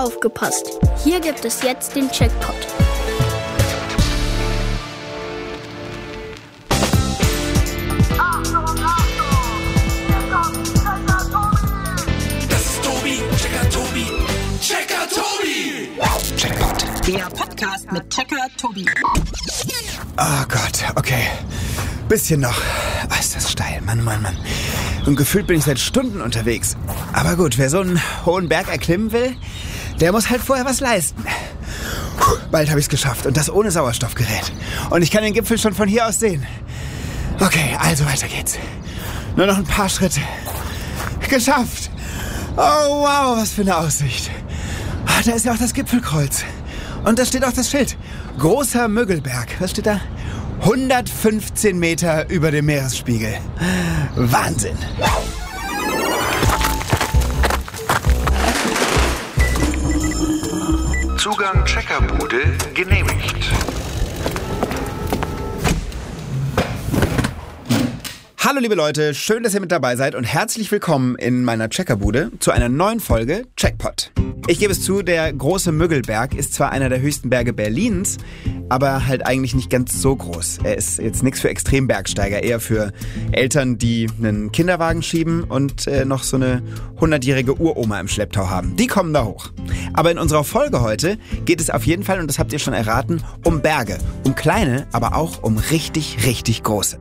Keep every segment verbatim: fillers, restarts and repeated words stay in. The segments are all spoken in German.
aufgepasst. Hier gibt es jetzt den Checkpot. Das ist Tobi, Checker Tobi, Checker Tobi. Checkpot. Der Podcast mit Checker Tobi. Oh Gott, okay. Bisschen noch. Oh, ist das steil, Mann, Mann, Mann. Und gefühlt bin ich seit Stunden unterwegs. Aber gut, wer so einen hohen Berg erklimmen will, der muss halt vorher was leisten. Puh, bald habe ich es geschafft und das ohne Sauerstoffgerät. Und ich kann den Gipfel schon von hier aus sehen. Okay, also weiter geht's. Nur noch ein paar Schritte. Geschafft! Oh wow, was für eine Aussicht. Ah, da ist ja auch das Gipfelkreuz. Und da steht auch das Schild. Großer Müggelberg. Was steht da? hundertfünfzehn Meter über dem Meeresspiegel. Wahnsinn. Zugang Checkerbude genehmigt. Hallo liebe Leute, schön, dass ihr mit dabei seid und herzlich willkommen in meiner Checkerbude zu einer neuen Folge Checkpot. Ich gebe es zu, der große Müggelberg ist zwar einer der höchsten Berge Berlins, aber halt eigentlich nicht ganz so groß. Er ist jetzt nichts für Extrembergsteiger, eher für Eltern, die einen Kinderwagen schieben und äh, noch so eine hundertjährige Uroma im Schlepptau haben. Die kommen da hoch. Aber in unserer Folge heute geht es auf jeden Fall, und das habt ihr schon erraten, um Berge. Um kleine, aber auch um richtig, richtig große.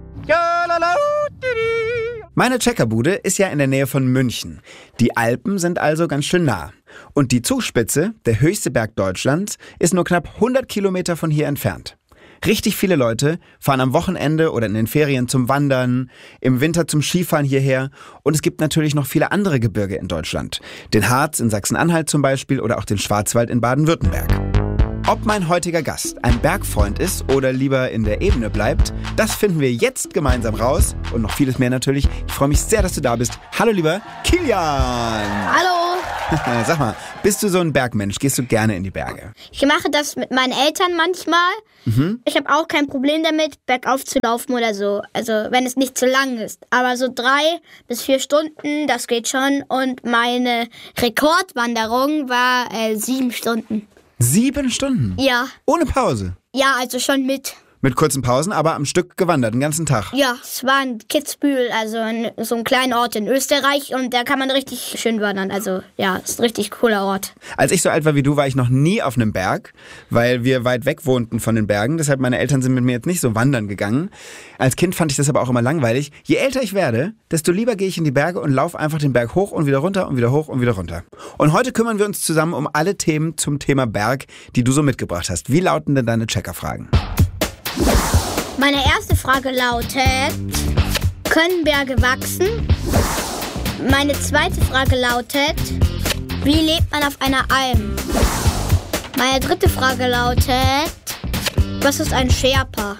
Meine Checkerbude ist ja in der Nähe von München. Die Alpen sind also ganz schön nah. Und die Zugspitze, der höchste Berg Deutschlands, ist nur knapp hundert Kilometer von hier entfernt. Richtig viele Leute fahren am Wochenende oder in den Ferien zum Wandern, im Winter zum Skifahren hierher. Und es gibt natürlich noch viele andere Gebirge in Deutschland. Den Harz in Sachsen-Anhalt zum Beispiel oder auch den Schwarzwald in Baden-Württemberg. Ob mein heutiger Gast ein Bergfreund ist oder lieber in der Ebene bleibt, das finden wir jetzt gemeinsam raus. Und noch vieles mehr natürlich. Ich freue mich sehr, dass du da bist. Hallo lieber Kilian. Hallo. Sag mal, bist du so ein Bergmensch? Gehst du gerne in die Berge? Ich mache das mit meinen Eltern manchmal. Mhm. Ich habe auch kein Problem damit, bergauf zu laufen oder so. Also wenn es nicht zu lang ist. Aber so drei bis vier Stunden, das geht schon. Und meine Rekordwanderung war äh, sieben Stunden. Sieben Stunden? Ja. Ohne Pause? Ja, also schon mit. Mit kurzen Pausen, aber am Stück gewandert, den ganzen Tag? Ja, es war in Kitzbühel, also in, so ein kleiner Ort in Österreich. Und da kann man richtig schön wandern. Also ja, ist ein richtig cooler Ort. Als ich so alt war wie du, war ich noch nie auf einem Berg, weil wir weit weg wohnten von den Bergen. Deshalb meine Eltern sind mit mir jetzt nicht so wandern gegangen. Als Kind fand ich das aber auch immer langweilig. Je älter ich werde, desto lieber gehe ich in die Berge und laufe einfach den Berg hoch und wieder runter und wieder hoch und wieder runter. Und heute kümmern wir uns zusammen um alle Themen zum Thema Berg, die du so mitgebracht hast. Wie lauten denn deine Checkerfragen? Meine erste Frage lautet, können Berge wachsen? Meine zweite Frage lautet, wie lebt man auf einer Alm? Meine dritte Frage lautet, was ist ein Sherpa?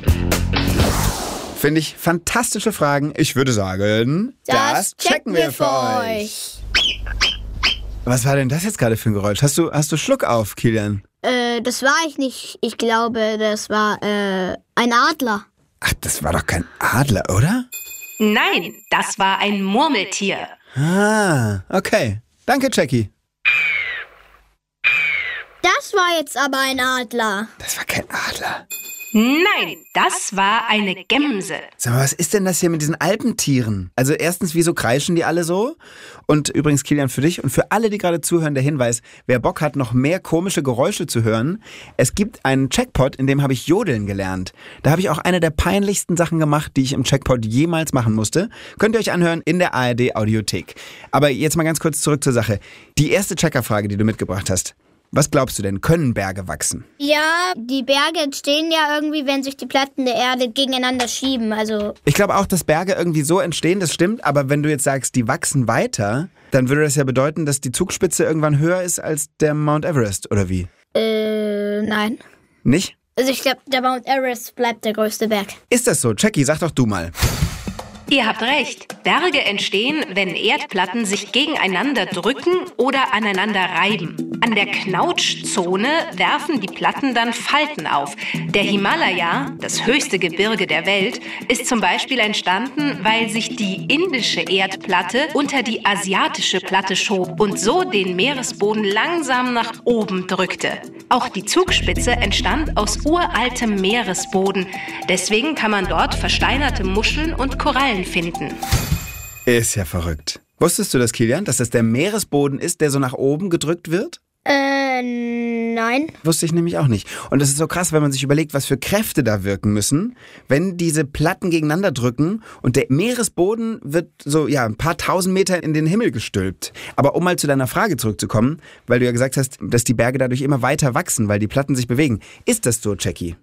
Finde ich fantastische Fragen. Ich würde sagen, Das checken wir für euch. Was war denn das jetzt gerade für ein Geräusch? Hast du, hast du Schluck auf, Kilian? Äh, das war ich nicht. Ich glaube, das war äh, ein Adler. Ach, das war doch kein Adler, oder? Nein, das war ein Murmeltier. Ah, okay. Danke, Jackie. Das war jetzt aber ein Adler. Das war kein Adler. Nein, das war eine Gemse. Sag mal, was ist denn das hier mit diesen Alpentieren? Also erstens, wieso kreischen die alle so? Und übrigens, Kilian, für dich und für alle, die gerade zuhören, der Hinweis, wer Bock hat, noch mehr komische Geräusche zu hören, es gibt einen Checkpot, in dem habe ich Jodeln gelernt. Da habe ich auch eine der peinlichsten Sachen gemacht, die ich im Checkpot jemals machen musste. Könnt ihr euch anhören in der A R D-Audiothek. Aber jetzt mal ganz kurz zurück zur Sache. Die erste Checkerfrage, die du mitgebracht hast. Was glaubst du denn, können Berge wachsen? Ja, die Berge entstehen ja irgendwie, wenn sich die Platten der Erde gegeneinander schieben. Also Ich glaube auch, dass Berge irgendwie so entstehen, das stimmt. Aber wenn du jetzt sagst, die wachsen weiter, dann würde das ja bedeuten, dass die Zugspitze irgendwann höher ist als der Mount Everest, oder wie? Äh, nein. Nicht? Also ich glaube, der Mount Everest bleibt der größte Berg. Ist das so? Jackie, sag doch du mal. Ihr habt recht. Berge entstehen, wenn Erdplatten sich gegeneinander drücken oder aneinander reiben. An der Knautschzone werfen die Platten dann Falten auf. Der Himalaya, das höchste Gebirge der Welt, ist zum Beispiel entstanden, weil sich die indische Erdplatte unter die asiatische Platte schob und so den Meeresboden langsam nach oben drückte. Auch die Zugspitze entstand aus uraltem Meeresboden. Deswegen kann man dort versteinerte Muscheln und Korallen finden. Ist ja verrückt. Wusstest du das, Kilian, dass das der Meeresboden ist, der so nach oben gedrückt wird? Äh, nein. Wusste ich nämlich auch nicht. Und es ist so krass, wenn man sich überlegt, was für Kräfte da wirken müssen, wenn diese Platten gegeneinander drücken und der Meeresboden wird so, ja, ein paar tausend Meter in den Himmel gestülpt. Aber um mal zu deiner Frage zurückzukommen, weil du ja gesagt hast, dass die Berge dadurch immer weiter wachsen, weil die Platten sich bewegen. Ist das so, Jackie?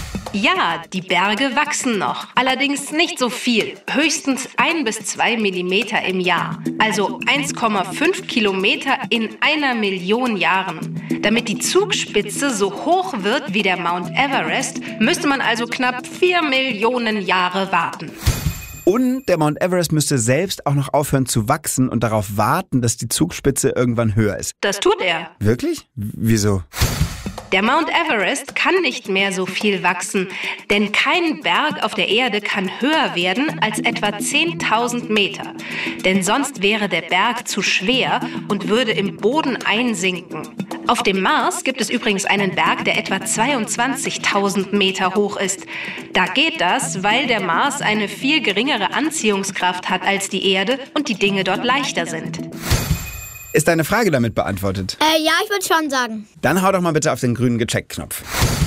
Ja, die Berge wachsen noch. Allerdings nicht so viel. Höchstens ein bis zwei Millimeter im Jahr. Also eins Komma fünf Kilometer in einer Million Jahren. Damit die Zugspitze so hoch wird wie der Mount Everest, müsste man also knapp vier Millionen Jahre warten. Und der Mount Everest müsste selbst auch noch aufhören zu wachsen und darauf warten, dass die Zugspitze irgendwann höher ist. Das tut er. Wirklich? Wieso? Der Mount Everest kann nicht mehr so viel wachsen, denn kein Berg auf der Erde kann höher werden als etwa zehntausend Meter. Denn sonst wäre der Berg zu schwer und würde im Boden einsinken. Auf dem Mars gibt es übrigens einen Berg, der etwa zweiundzwanzigtausend Meter hoch ist. Da geht das, weil der Mars eine viel geringere Anziehungskraft hat als die Erde und die Dinge dort leichter sind. Ist deine Frage damit beantwortet? Äh, ja, ich würde schon sagen. Dann hau doch mal bitte auf den grünen Gecheckt-Knopf.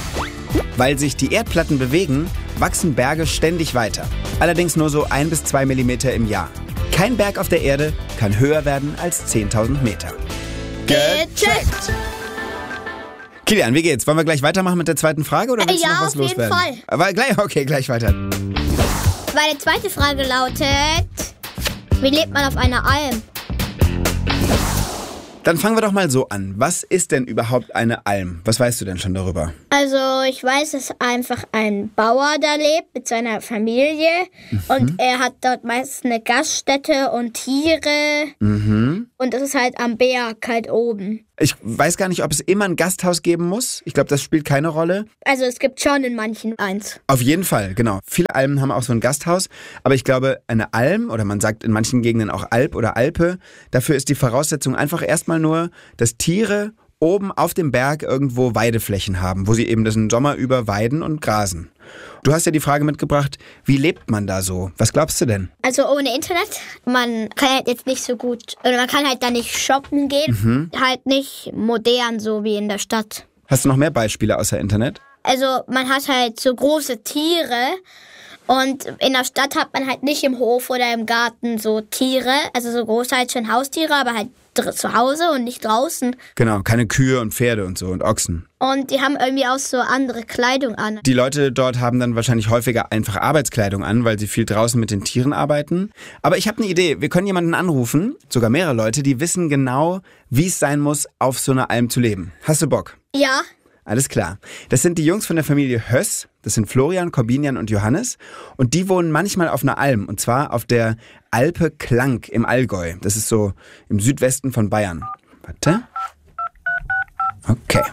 Weil sich die Erdplatten bewegen, wachsen Berge ständig weiter. Allerdings nur so ein bis zwei Millimeter im Jahr. Kein Berg auf der Erde kann höher werden als zehntausend Meter. Gecheckt! Kilian, wie geht's? Wollen wir gleich weitermachen mit der zweiten Frage oder willst Äh, du ja, noch was auf jeden loswerden? Fall. Aber gleich, okay, gleich weiter. Meine zweite Frage lautet, wie lebt man auf einer Alm? Dann fangen wir doch mal so an. Was ist denn überhaupt eine Alm? Was weißt du denn schon darüber? Also ich weiß, dass einfach ein Bauer da lebt mit seiner Familie mhm. und er hat dort meistens eine Gaststätte und Tiere mhm. und das ist halt am Berg halt oben. Ich weiß gar nicht, ob es immer ein Gasthaus geben muss. Ich glaube, das spielt keine Rolle. Also es gibt schon in manchen eins. Auf jeden Fall, genau. Viele Almen haben auch so ein Gasthaus. Aber ich glaube, eine Alm, oder man sagt in manchen Gegenden auch Alp oder Alpe, dafür ist die Voraussetzung einfach erstmal nur, dass Tiere oben auf dem Berg irgendwo Weideflächen haben, wo sie eben den Sommer über weiden und grasen. Du hast ja die Frage mitgebracht, wie lebt man da so? Was glaubst du denn? Also ohne Internet, man kann halt jetzt nicht so gut, oder man kann halt da nicht shoppen gehen, mhm. halt nicht modern so wie in der Stadt. Hast du noch mehr Beispiele außer Internet? Also man hat halt so große Tiere und in der Stadt hat man halt nicht im Hof oder im Garten so Tiere, also so große halt schon Haustiere, aber halt zu Hause und nicht draußen. Genau, keine Kühe und Pferde und so und Ochsen. Und die haben irgendwie auch so andere Kleidung an. Die Leute dort haben dann wahrscheinlich häufiger einfach Arbeitskleidung an, weil sie viel draußen mit den Tieren arbeiten. Aber ich habe eine Idee. Wir können jemanden anrufen, sogar mehrere Leute, die wissen genau, wie es sein muss, auf so einer Alm zu leben. Hast du Bock? Ja. Alles klar. Das sind die Jungs von der Familie Höss. Das sind Florian, Corbinian und Johannes. Und die wohnen manchmal auf einer Alm. Und zwar auf der Alpe Klank im Allgäu. Das ist so im Südwesten von Bayern. Warte. Okay.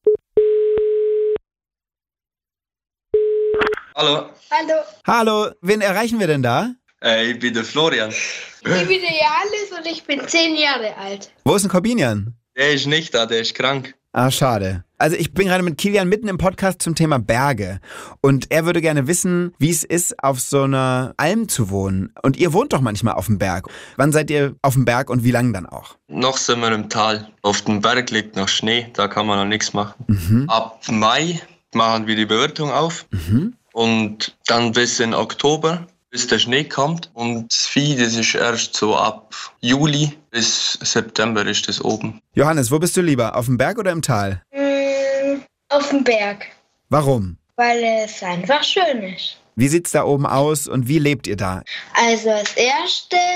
Hallo. Hallo. Hallo. Wen erreichen wir denn da? Äh, ich bin der Florian. Ich bin der Johannes und ich bin zehn Jahre alt. Wo ist denn Corbinian? Der ist nicht da, der ist krank. Ah, schade. Also ich bin gerade mit Kilian mitten im Podcast zum Thema Berge. Und er würde gerne wissen, wie es ist, auf so einer Alm zu wohnen. Und ihr wohnt doch manchmal auf dem Berg. Wann seid ihr auf dem Berg und wie lange dann auch? Noch sind wir im Tal. Auf dem Berg liegt noch Schnee, da kann man noch nichts machen. Mhm. Ab Mai machen wir die Bewirtung auf. Mhm. Und dann bis in Oktober, bis der Schnee kommt. Und das Vieh, das ist erst so ab Juli bis September ist das oben. Johannes, wo bist du lieber? Auf dem Berg oder im Tal? Mm, auf dem Berg. Warum? Weil es einfach schön ist. Wie sieht's da oben aus und wie lebt ihr da? Also als erstes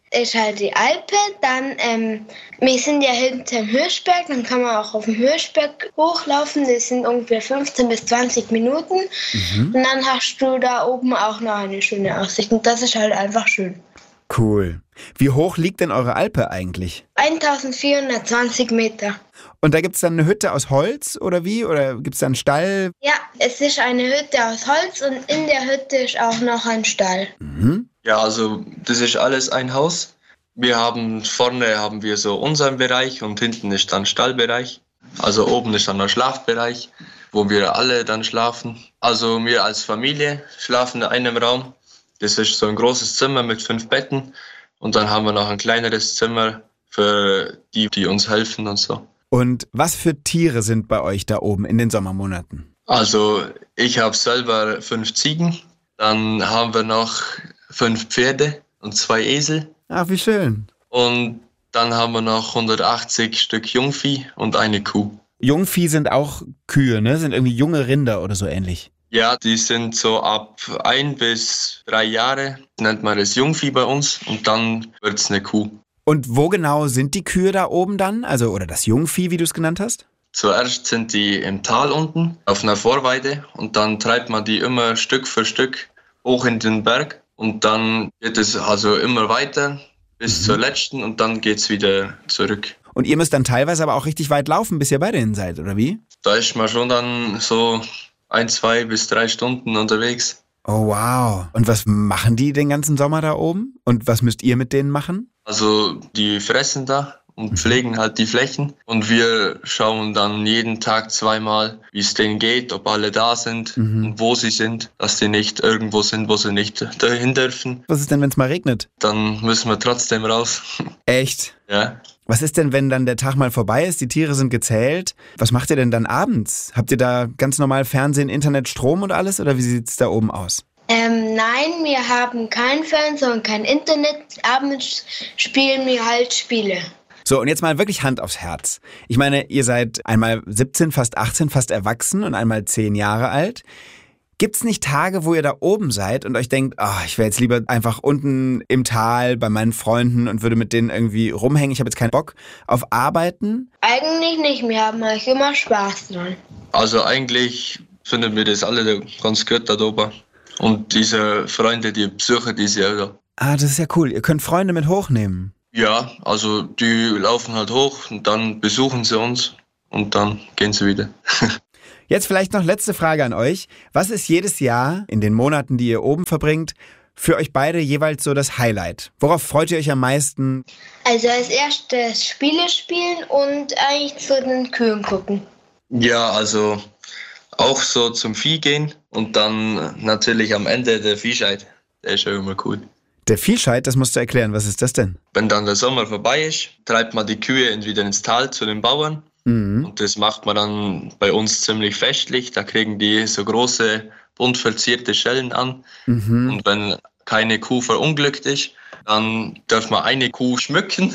ist halt die Alpe. Dann, ähm, wir sind ja hinterm Hirschberg, dann kann man auch auf dem Hirschberg hochlaufen. Das sind ungefähr fünfzehn bis zwanzig Minuten. Mhm. Und dann hast du da oben auch noch eine schöne Aussicht. Und das ist halt einfach schön. Cool. Wie hoch liegt denn eure Alpe eigentlich? eintausendvierhundertzwanzig Meter. Und da gibt es dann eine Hütte aus Holz oder wie? Oder gibt es da einen Stall? Ja, es ist eine Hütte aus Holz und in der Hütte ist auch noch ein Stall. Mhm. Ja, also das ist alles ein Haus. Wir haben vorne haben wir so unseren Bereich und hinten ist dann Stallbereich. Also oben ist dann der Schlafbereich, wo wir alle dann schlafen. Also wir als Familie schlafen in einem Raum. Das ist so ein großes Zimmer mit fünf Betten. Und dann haben wir noch ein kleineres Zimmer für die, die uns helfen und so. Und was für Tiere sind bei euch da oben in den Sommermonaten? Also ich habe selber fünf Ziegen. Dann haben wir noch fünf Pferde und zwei Esel. Ach, wie schön. Und dann haben wir noch hundertachtzig Stück Jungvieh und eine Kuh. Jungvieh sind auch Kühe, ne? Sind irgendwie junge Rinder oder so ähnlich. Ja, die sind so ab ein bis drei Jahre, nennt man das Jungvieh bei uns, und dann wird's eine Kuh. Und wo genau sind die Kühe da oben dann? Also, oder das Jungvieh, wie du es genannt hast? Zuerst sind die im Tal unten auf einer Vorweide und dann treibt man die immer Stück für Stück hoch in den Berg und dann geht es also immer weiter bis mhm. zur letzten und dann geht's wieder zurück. Und ihr müsst dann teilweise aber auch richtig weit laufen, bis ihr bei denen seid, oder wie? Da ist man schon dann so ein, zwei bis drei Stunden unterwegs. Oh wow. Und was machen die den ganzen Sommer da oben? Und was müsst ihr mit denen machen? Also die fressen da und pflegen halt die Flächen. Und wir schauen dann jeden Tag zweimal, wie es denen geht, ob alle da sind mhm. und wo sie sind, dass die nicht irgendwo sind, wo sie nicht dahin dürfen. Was ist denn, wenn es mal regnet? Dann müssen wir trotzdem raus. Echt? Ja. Was ist denn, wenn dann der Tag mal vorbei ist, die Tiere sind gezählt? Was macht ihr denn dann abends? Habt ihr da ganz normal Fernsehen, Internet, Strom und alles? Oder wie sieht's da oben aus? Ähm, nein, wir haben kein Fernsehen und kein Internet. Abends spielen wir halt Spiele. So, und jetzt mal wirklich Hand aufs Herz. Ich meine, ihr seid einmal siebzehn, fast achtzehn, fast erwachsen und einmal zehn Jahre alt. Gibt's nicht Tage, wo ihr da oben seid und euch denkt, oh, ich wäre jetzt lieber einfach unten im Tal bei meinen Freunden und würde mit denen irgendwie rumhängen, ich habe jetzt keinen Bock auf Arbeiten? Eigentlich nicht, wir haben eigentlich immer Spaß dran. Also eigentlich finden wir das alle ganz gut da oben. Und diese Freunde, die besuchen die sehr da. Ah, das ist ja cool, ihr könnt Freunde mit hochnehmen. Ja, also die laufen halt hoch und dann besuchen sie uns und dann gehen sie wieder. Jetzt vielleicht noch letzte Frage an euch. Was ist jedes Jahr in den Monaten, die ihr oben verbringt, für euch beide jeweils so das Highlight? Worauf freut ihr euch am meisten? Also als erstes Spiele spielen und eigentlich zu den Kühen gucken. Ja, also auch so zum Vieh gehen und dann natürlich am Ende der Viehscheid. Der ist ja immer cool. Der Viehscheid, das musst du erklären. Was ist das denn? Wenn dann der Sommer vorbei ist, treibt man die Kühe entweder ins Tal zu den Bauern. Mhm. Und das macht man dann bei uns ziemlich festlich. Da kriegen die so große, bunt verzierte Schellen an. Mhm. Und wenn keine Kuh verunglückt ist, dann darf man eine Kuh schmücken.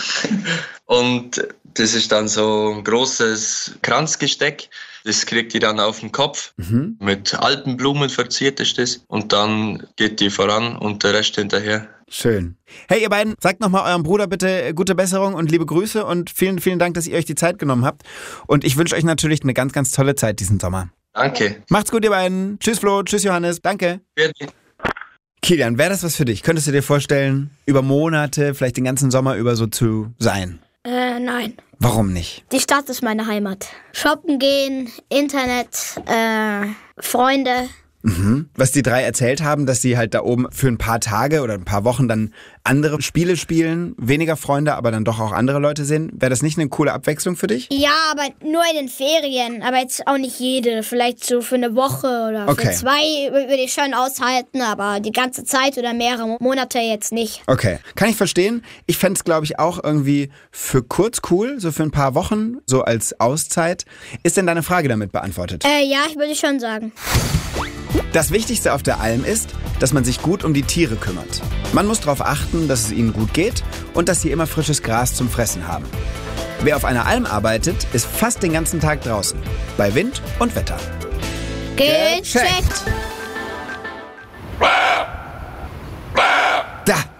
Und das ist dann so ein großes Kranzgesteck. Das kriegt die dann auf den Kopf. Mhm. Mit Alpenblumen verziert ist das. Und dann geht die voran und der Rest hinterher. Schön. Hey, ihr beiden, sagt nochmal eurem Bruder bitte gute Besserung und liebe Grüße und vielen, vielen Dank, dass ihr euch die Zeit genommen habt. Und ich wünsche euch natürlich eine ganz, ganz tolle Zeit diesen Sommer. Danke. Macht's gut, ihr beiden. Tschüss, Flo. Tschüss, Johannes. Danke. Bitte. Kilian, wäre das was für dich? Könntest du dir vorstellen, über Monate, vielleicht den ganzen Sommer über so zu sein? Äh, nein. Warum nicht? Die Stadt ist meine Heimat. Shoppen gehen, Internet, äh, Freunde. Mhm. Was die drei erzählt haben, dass sie halt da oben für ein paar Tage oder ein paar Wochen dann andere Spiele spielen, weniger Freunde, aber dann doch auch andere Leute sehen. Wäre das nicht eine coole Abwechslung für dich? Ja, aber nur in den Ferien, aber jetzt auch nicht jede. Vielleicht so für eine Woche oder okay. für zwei würde ich schon aushalten, aber die ganze Zeit oder mehrere Monate jetzt nicht. Okay, kann ich verstehen. Ich fände es, glaube ich, auch irgendwie für kurz cool, so für ein paar Wochen, so als Auszeit. Ist denn deine Frage damit beantwortet? Äh, ja, ich würde schon sagen. Das Wichtigste auf der Alm ist, dass man sich gut um die Tiere kümmert. Man muss darauf achten, dass es ihnen gut geht und dass sie immer frisches Gras zum Fressen haben. Wer auf einer Alm arbeitet, ist fast den ganzen Tag draußen, bei Wind und Wetter. Gecheckt! Da,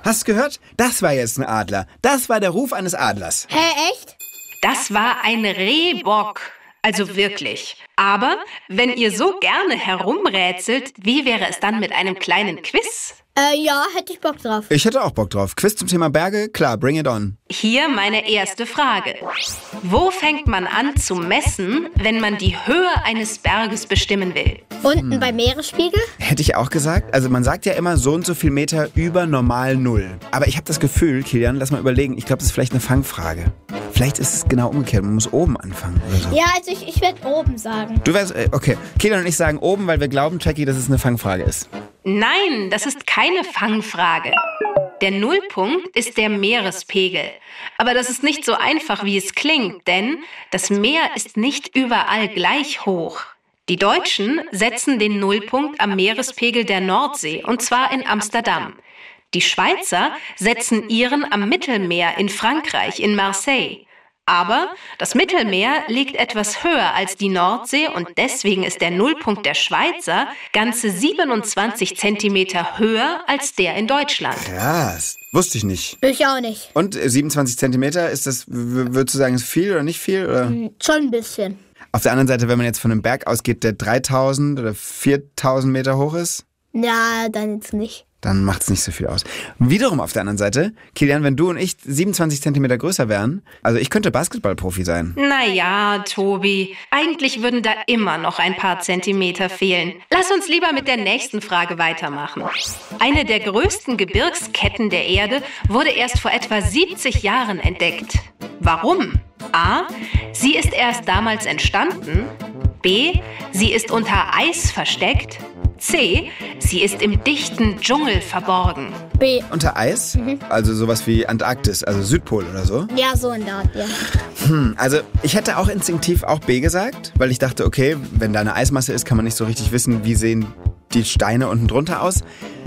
Hast du gehört? Das war jetzt ein Adler. Das war der Ruf eines Adlers. Hä, echt? Das war ein Rehbock. Also wirklich. Aber wenn ihr so gerne herumrätselt, wie wäre es dann mit einem kleinen Quiz? Äh, ja, hätte ich Bock drauf. Ich hätte auch Bock drauf. Quiz zum Thema Berge? Klar, bring it on. Hier meine erste Frage. Wo fängt man an zu messen, wenn man die Höhe eines Berges bestimmen will? Unten hm. beim Meeresspiegel? Hätte ich auch gesagt. Also man sagt ja immer so und so viel Meter über normal Null. Aber ich habe das Gefühl, Kilian, lass mal überlegen, ich glaube, das ist vielleicht eine Fangfrage. Vielleicht ist es genau umgekehrt, man muss oben anfangen oder so. Ja, also ich, ich werde oben sagen. Du wärst, okay. Kilian und ich sagen oben, weil wir glauben, Jackie, dass es eine Fangfrage ist. Nein, das ist keine Fangfrage. Der Nullpunkt ist der Meerespegel. Aber das ist nicht so einfach, wie es klingt, denn das Meer ist nicht überall gleich hoch. Die Deutschen setzen den Nullpunkt am Meerespegel der Nordsee, und zwar in Amsterdam. Die Schweizer setzen ihren am Mittelmeer in Frankreich, in Marseille. Aber das Mittelmeer liegt etwas höher als die Nordsee und deswegen ist der Nullpunkt der Schweizer ganze siebenundzwanzig Zentimeter höher als der in Deutschland. Krass, wusste ich nicht. Ich auch nicht. Und siebenundzwanzig Zentimeter, ist das, würdest du sagen, ist viel oder nicht viel? Oder? Schon ein bisschen. Auf der anderen Seite, wenn man jetzt von einem Berg ausgeht, der dreitausend oder viertausend Meter hoch ist? Ja, dann jetzt nicht. Dann macht es nicht so viel aus. Wiederum auf der anderen Seite, Kilian, wenn du und ich siebenundzwanzig Zentimeter größer wären, also ich könnte Basketballprofi sein. Naja, Tobi, eigentlich würden da immer noch ein paar Zentimeter fehlen. Lass uns lieber mit der nächsten Frage weitermachen. Eine der größten Gebirgsketten der Erde wurde erst vor etwa siebzig Jahren entdeckt. Warum? A. Sie ist erst damals entstanden. B. Sie ist unter Eis versteckt. C. Sie ist im dichten Dschungel verborgen. B. Unter Eis? Mhm. Also sowas wie Antarktis, also Südpol oder so? Ja, so in der Art, ja. Hm, also ich hätte auch instinktiv auch B gesagt, weil ich dachte, okay, wenn da eine Eismasse ist, kann man nicht so richtig wissen, wie sehen die Steine unten drunter aus.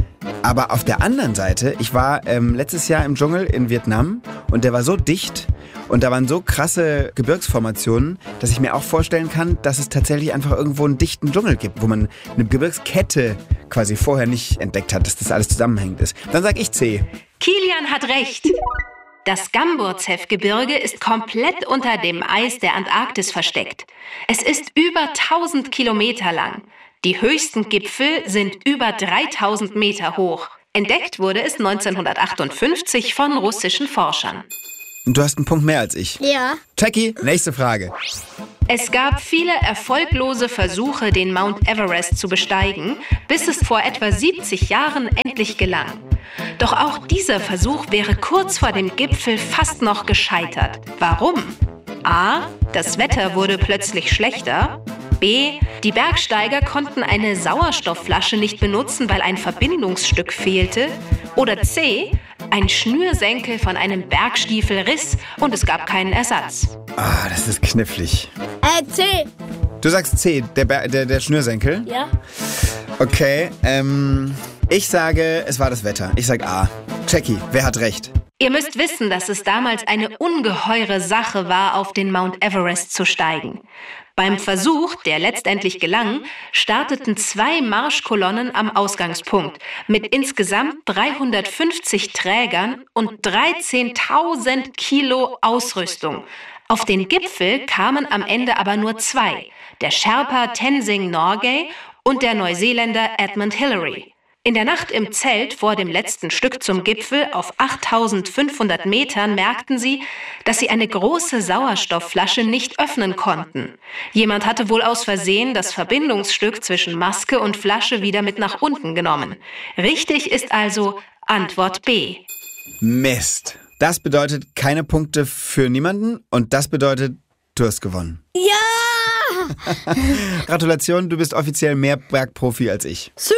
Aber auf der anderen Seite, ich war ähm, letztes Jahr im Dschungel in Vietnam und der war so dicht und da waren so krasse Gebirgsformationen, dass ich mir auch vorstellen kann, dass es tatsächlich einfach irgendwo einen dichten Dschungel gibt, wo man eine Gebirgskette quasi vorher nicht entdeckt hat, dass das alles zusammenhängend ist. Dann sag ich C. Kilian hat recht. Das Gamburzew-Gebirge ist komplett unter dem Eis der Antarktis versteckt. Es ist über tausend Kilometer lang. Die höchsten Gipfel sind über dreitausend Meter hoch. Entdeckt wurde es neunzehnhundertachtundfünfzig von russischen Forschern. Und du hast einen Punkt mehr als ich. Ja. Jackie, nächste Frage. Es gab viele erfolglose Versuche, den Mount Everest zu besteigen, bis es vor etwa siebzig Jahren endlich gelang. Doch auch dieser Versuch wäre kurz vor dem Gipfel fast noch gescheitert. Warum? A. Das Wetter wurde plötzlich schlechter. B. Die Bergsteiger konnten eine Sauerstoffflasche nicht benutzen, weil ein Verbindungsstück fehlte. Oder C. Ein Schnürsenkel von einem Bergstiefel riss und es gab keinen Ersatz. Ah, das ist knifflig. Äh, C. Du sagst C, der, Ber- der, der Schnürsenkel? Ja. Okay, ähm, ich sage, es war das Wetter. Ich sag A. Jackie, wer hat recht? Ihr müsst wissen, dass es damals eine ungeheure Sache war, auf den Mount Everest zu steigen. Beim Versuch, der letztendlich gelang, starteten zwei Marschkolonnen am Ausgangspunkt mit insgesamt dreihundertfünfzig Trägern und dreizehntausend Kilo Ausrüstung. Auf den Gipfel kamen am Ende aber nur zwei, der Sherpa Tenzing Norgay und der Neuseeländer Edmund Hillary. In der Nacht im Zelt vor dem letzten Stück zum Gipfel auf achttausendfünfhundert Metern merkten sie, dass sie eine große Sauerstoffflasche nicht öffnen konnten. Jemand hatte wohl aus Versehen das Verbindungsstück zwischen Maske und Flasche wieder mit nach unten genommen. Richtig ist also Antwort B. Mist. Das bedeutet keine Punkte für niemanden und das bedeutet, du hast gewonnen. Ja! Gratulation, du bist offiziell mehr Bergprofi als ich. Sü!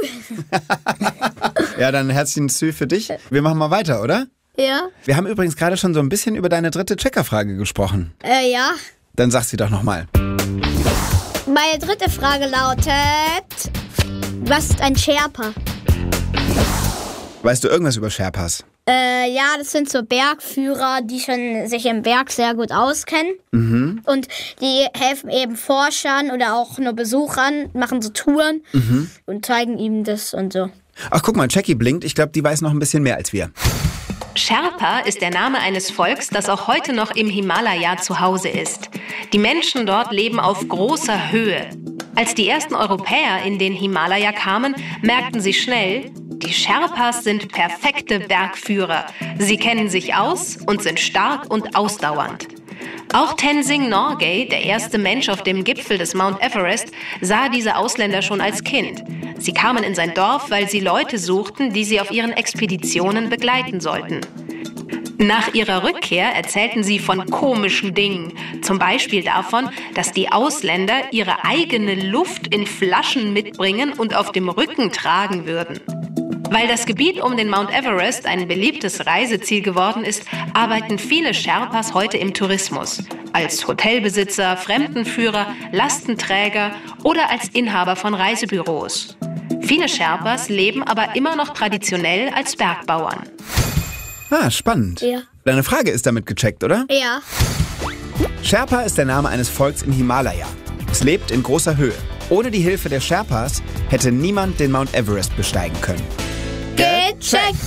Ja, dann herzlichen Sü für dich. Wir machen mal weiter, oder? Ja. Wir haben übrigens gerade schon so ein bisschen über deine dritte Checkerfrage gesprochen. Äh, ja. Dann sag sie doch nochmal. Meine dritte Frage lautet, was ist ein Sherpa? Weißt du irgendwas über Sherpas? Äh, ja, das sind so Bergführer, die schon sich im Berg sehr gut auskennen. Mhm. Und die helfen eben Forschern oder auch nur Besuchern, machen so Touren mhm. und zeigen ihnen das und so. Ach, guck mal, Jackie blinkt. Ich glaube, die weiß noch ein bisschen mehr als wir. Sherpa ist der Name eines Volks, das auch heute noch im Himalaya zu Hause ist. Die Menschen dort leben auf großer Höhe. Als die ersten Europäer in den Himalaya kamen, merkten sie schnell, die Sherpas sind perfekte Bergführer. Sie kennen sich aus und sind stark und ausdauernd. Auch Tenzing Norgay, der erste Mensch auf dem Gipfel des Mount Everest, sah diese Ausländer schon als Kind. Sie kamen in sein Dorf, weil sie Leute suchten, die sie auf ihren Expeditionen begleiten sollten. Nach ihrer Rückkehr erzählten sie von komischen Dingen. Zum Beispiel davon, dass die Ausländer ihre eigene Luft in Flaschen mitbringen und auf dem Rücken tragen würden. Weil das Gebiet um den Mount Everest ein beliebtes Reiseziel geworden ist, arbeiten viele Sherpas heute im Tourismus. Als Hotelbesitzer, Fremdenführer, Lastenträger oder als Inhaber von Reisebüros. Viele Sherpas leben aber immer noch traditionell als Bergbauern. Ah, spannend. Ja. Deine Frage ist damit gecheckt, oder? Ja. Sherpa ist der Name eines Volks im Himalaya. Es lebt in großer Höhe. Ohne die Hilfe der Sherpas hätte niemand den Mount Everest besteigen können. Gecheckt!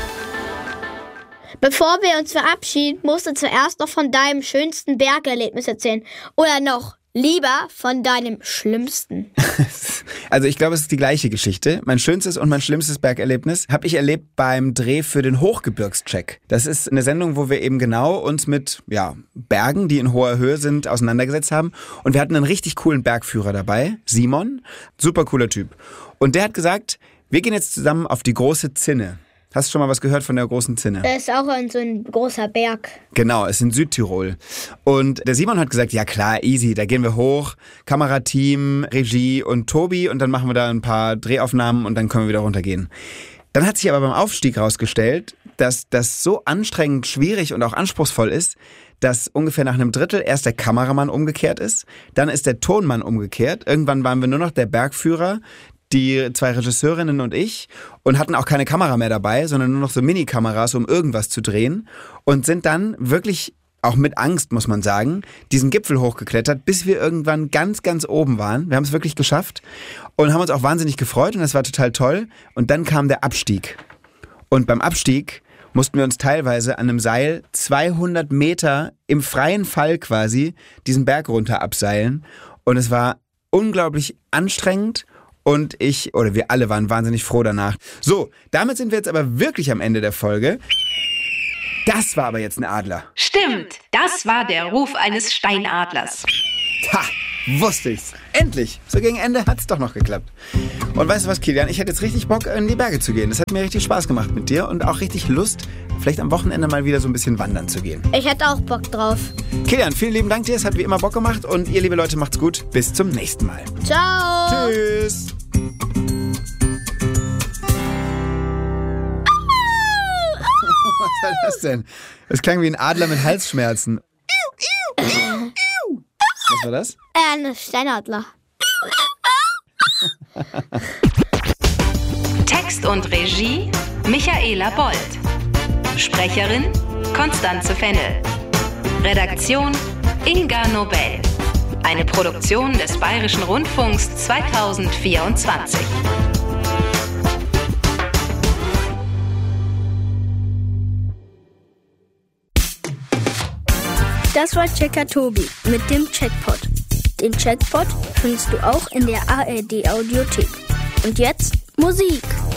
Bevor wir uns verabschieden, musst du zuerst noch von deinem schönsten Bergerlebnis erzählen. Oder noch lieber von deinem schlimmsten. Also ich glaube, es ist die gleiche Geschichte. Mein schönstes und mein schlimmstes Bergerlebnis habe ich erlebt beim Dreh für den Hochgebirgscheck. Das ist eine Sendung, wo wir eben genau uns mit ja, Bergen, die in hoher Höhe sind, auseinandergesetzt haben. Und wir hatten einen richtig coolen Bergführer dabei, Simon. Super cooler Typ. Und der hat gesagt, wir gehen jetzt zusammen auf die große Zinne. Hast du schon mal was gehört von der großen Zinne? Das ist auch so ein großer Berg. Genau, ist in Südtirol. Und der Simon hat gesagt, ja klar, easy, da gehen wir hoch. Kamerateam, Regie und Tobi und dann machen wir da ein paar Drehaufnahmen und dann können wir wieder runtergehen. Dann hat sich aber beim Aufstieg rausgestellt, dass das so anstrengend, schwierig und auch anspruchsvoll ist, dass ungefähr nach einem Drittel erst der Kameramann umgekehrt ist, dann ist der Tonmann umgekehrt. Irgendwann waren wir nur noch der Bergführer, die zwei Regisseurinnen und ich und hatten auch keine Kamera mehr dabei, sondern nur noch so Mini-Kameras, um irgendwas zu drehen und sind dann wirklich, auch mit Angst, muss man sagen, diesen Gipfel hochgeklettert, bis wir irgendwann ganz, ganz oben waren. Wir haben es wirklich geschafft und haben uns auch wahnsinnig gefreut und das war total toll. Und dann kam der Abstieg. Und beim Abstieg mussten wir uns teilweise an einem Seil zweihundert Meter im freien Fall quasi diesen Berg runter abseilen. Und es war unglaublich anstrengend. Und ich, oder wir alle waren wahnsinnig froh danach. So, damit sind wir jetzt aber wirklich am Ende der Folge. Das war aber jetzt ein Adler. Stimmt, das war der Ruf eines Steinadlers. Ha, wusste ich's. Endlich. So gegen Ende hat's doch noch geklappt. Und weißt du was, Kilian? Ich hätte jetzt richtig Bock, in die Berge zu gehen. Das hat mir richtig Spaß gemacht mit dir und auch richtig Lust, vielleicht am Wochenende mal wieder so ein bisschen wandern zu gehen. Ich hätte auch Bock drauf. Kilian, vielen lieben Dank dir. Es hat wie immer Bock gemacht. Und ihr, liebe Leute, macht's gut. Bis zum nächsten Mal. Ciao. Tschüss. Was war das denn? Das klang wie ein Adler mit Halsschmerzen. Was war das? Äh, ein Steinadler. Text und Regie Michaela Bold. Sprecherin Konstanze Fennel. Redaktion Inga Nobel. Eine Produktion des Bayerischen Rundfunks zweitausendvierundzwanzig. Das war Checker Tobi mit dem Checkpot. Den Checkpot findest du auch in der A R D Audiothek. Und jetzt Musik.